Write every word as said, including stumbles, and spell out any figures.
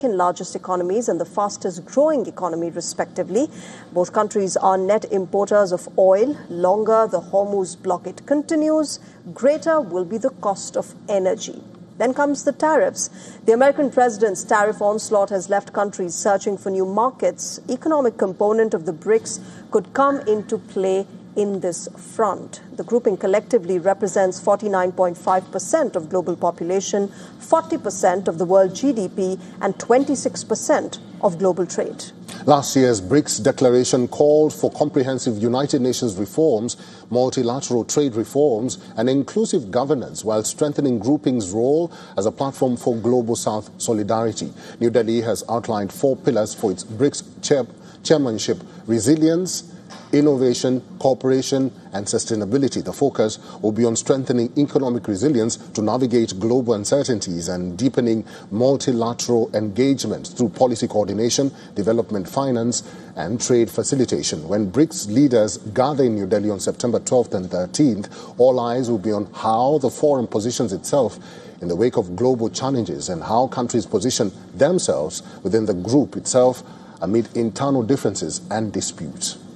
largest economies and the fastest growing economy, respectively. Both countries are net importers of oil. Longer the Hormuz blockade continues, greater will be the cost of energy. Then comes the tariffs. The American president's tariff onslaught has left countries searching for new markets. Economic component of the BRICS could come into play in this front. The grouping collectively represents forty-nine point five percent of global population, forty percent of the world G D P, and twenty-six percent of global trade. Last year's BRICS declaration called for comprehensive United Nations reforms, multilateral trade reforms, and inclusive governance, while strengthening grouping's role as a platform for global South solidarity. New Delhi has outlined four pillars for its BRICS chair chairmanship: resilience, innovation, cooperation, and sustainability. The focus will be on strengthening economic resilience to navigate global uncertainties and deepening multilateral engagement through policy coordination, development finance, and trade facilitation. When BRICS leaders gather in New Delhi on September twelfth and thirteenth, all eyes will be on how the forum positions itself in the wake of global challenges and how countries position themselves within the group itself amid internal differences and disputes.